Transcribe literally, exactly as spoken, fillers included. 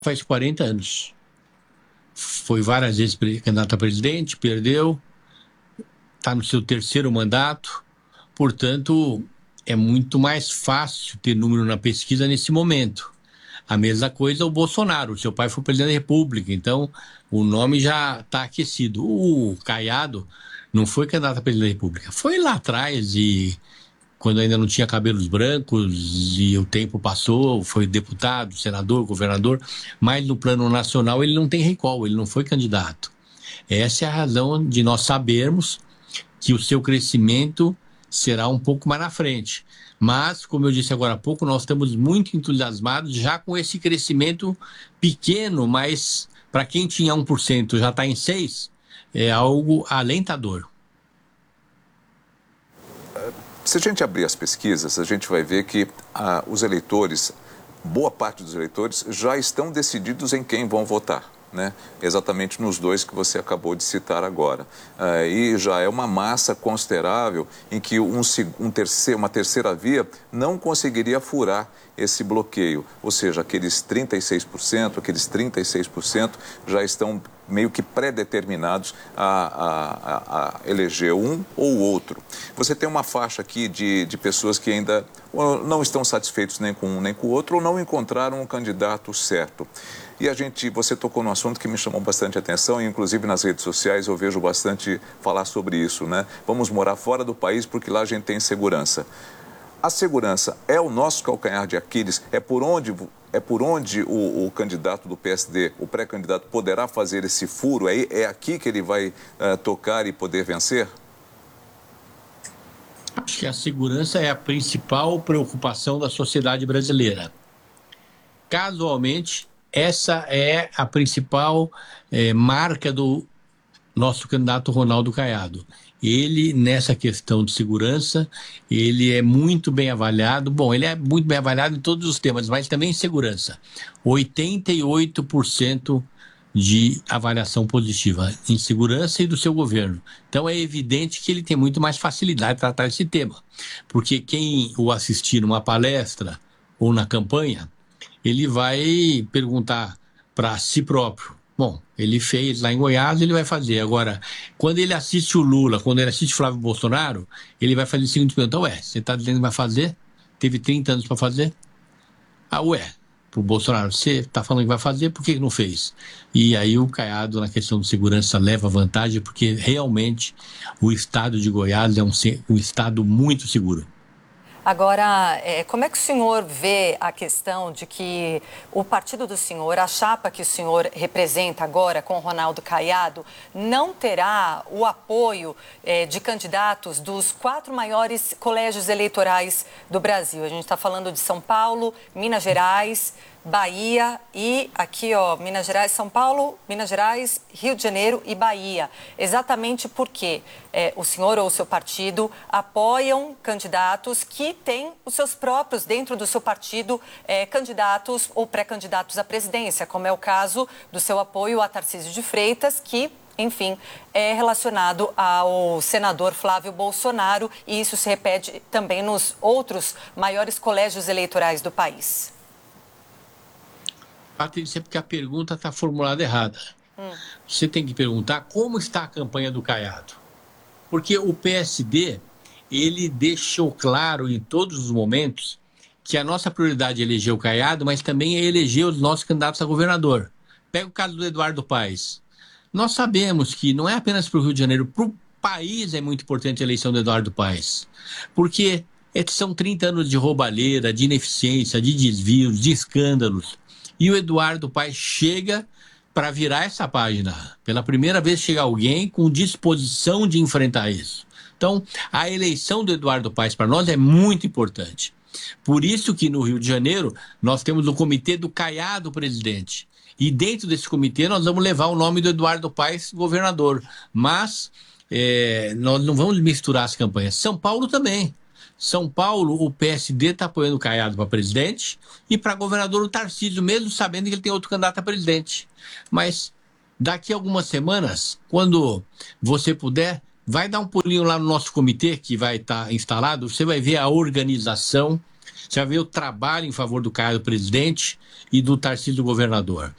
faz quarenta anos. Foi várias vezes candidato a presidente, perdeu, está no seu terceiro mandato, portanto, é muito mais fácil ter número na pesquisa nesse momento. A mesma coisa o Bolsonaro, seu pai foi presidente da República, então o nome já está aquecido. O Caiado não foi candidato a presidente da República, foi lá atrás e quando ainda não tinha cabelos brancos e o tempo passou, foi deputado, senador, governador, mas no plano nacional ele não tem recall, ele não foi candidato. Essa é a razão de nós sabermos que o seu crescimento será um pouco mais na frente. Mas, como eu disse agora há pouco, nós estamos muito entusiasmados já com esse crescimento pequeno, mas para quem tinha um por cento já está em seis por cento, é algo alentador. Se a gente abrir as pesquisas, a gente vai ver que ah, os eleitores, boa parte dos eleitores, já estão decididos em quem vão votar, né? Exatamente nos dois que você acabou de citar agora. Ah, e já é uma massa considerável em que um, um terceiro, uma terceira via não conseguiria furar esse bloqueio. Ou seja, aqueles trinta e seis por cento, aqueles trinta e seis por cento já estão meio que pré-determinados a, a, a, a eleger um ou outro. Você tem uma faixa aqui de, de pessoas que ainda não estão satisfeitos nem com um nem com o outro ou não encontraram um candidato certo. E a gente, você tocou num assunto que me chamou bastante atenção, e inclusive nas redes sociais eu vejo bastante falar sobre isso, né? Vamos morar fora do país porque lá a gente tem segurança. A segurança é o nosso calcanhar de Aquiles, é por onde, é por onde o, o candidato do P S D, o pré-candidato, poderá fazer esse furo, é, é aqui que ele vai uh, tocar e poder vencer? Acho que a segurança é a principal preocupação da sociedade brasileira. Casualmente, essa é a principal é, marca do nosso candidato Ronaldo Caiado. Ele, nessa questão de segurança, ele é muito bem avaliado. Bom, ele é muito bem avaliado em todos os temas, mas também em segurança. oitenta e oito por cento de avaliação positiva em segurança e do seu governo. Então é evidente que ele tem muito mais facilidade de tratar esse tema. Porque quem o assistir numa palestra ou na campanha, ele vai perguntar para si próprio. Bom, ele fez lá em Goiás, ele vai fazer. Agora, quando ele assiste o Lula, quando ele assiste o Flávio Bolsonaro, ele vai fazer o seguinte pergunta: ué, você está dizendo que vai fazer? Teve trinta anos para fazer? Ah, ué, pro Bolsonaro, você está falando que vai fazer, por que não fez? E aí o Caiado, na questão de segurança, leva vantagem, porque realmente o estado de Goiás é um, um estado muito seguro. Agora, é, como é que o senhor vê a questão de que o partido do senhor, a chapa que o senhor representa agora com o Ronaldo Caiado, não terá o apoio é, de candidatos dos quatro maiores colégios eleitorais do Brasil? A gente está falando de São Paulo, Minas Gerais, Bahia e aqui, ó, Minas Gerais, São Paulo, Minas Gerais, Rio de Janeiro e Bahia. Exatamente porque é, o senhor ou o seu partido apoiam candidatos que têm os seus próprios, dentro do seu partido, é, candidatos ou pré-candidatos à presidência, como é o caso do seu apoio a Tarcísio de Freitas, que, enfim, é relacionado ao senador Flávio Bolsonaro, e isso se repete também nos outros maiores colégios eleitorais do país. Patrícia, porque a pergunta está formulada errada. Hum. Você tem que perguntar como está a campanha do Caiado. Porque o P S D, ele deixou claro em todos os momentos que a nossa prioridade é eleger o Caiado, mas também é eleger os nossos candidatos a governador. Pega o caso do Eduardo Paes. Nós sabemos que não é apenas para o Rio de Janeiro, para o país é muito importante a eleição do Eduardo Paes. Porque são trinta anos de roubalheira, de ineficiência, de desvios, de escândalos. E o Eduardo Paes chega para virar essa página. Pela primeira vez chega alguém com disposição de enfrentar isso. Então, a eleição do Eduardo Paes para nós é muito importante. Por isso que no Rio de Janeiro nós temos o comitê do Caiado presidente. E dentro desse comitê nós vamos levar o nome do Eduardo Paes governador. Mas é, nós não vamos misturar as campanhas. São Paulo também. São Paulo, o P S D está apoiando o Caiado para presidente e para governador o Tarcísio, mesmo sabendo que ele tem outro candidato a presidente. Mas daqui a algumas semanas, quando você puder, vai dar um pulinho lá no nosso comitê que vai estar instalado, você vai ver a organização Você vai ver o trabalho em favor do Caiado presidente e do Tarcísio governador.